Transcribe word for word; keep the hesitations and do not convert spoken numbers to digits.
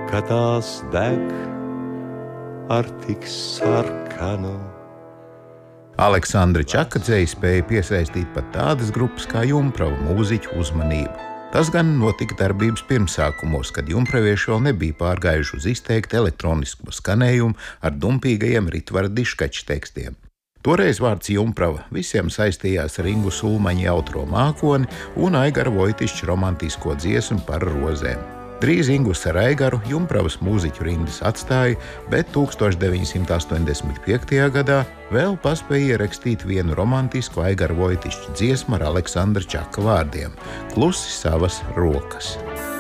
ka tās deg ar tik sarkanu. Aleksandra Čaka dzeja spēja piesaistīt pat tādas grupas kā Jumprava mūziķu uzmanību. Tas gan notika darbības pirmsākumos, kad jumpravieši vēl nebija pārgājuši uz izteikti elektronisko skanējumu ar dumpīgajiem Ritvara Diškača tekstiem. Toreiz vārds Jumprava visiem saistījās ar Ingu Sulmaņa jautro mākoni un Aigara Vojtišķa romantisko dziesmu par rozēm. Drīz Ingus ar Aigaru Jumpravas mūziķu rindas atstāja, bet tūkstoš deviņi simti astoņdesmit piektajā gadā vēl paspēja ierakstīt vienu romantisku Aigara Vojtišķa dziesmu ar Aleksandra Čaka vārdiem – Klusi savas rokas.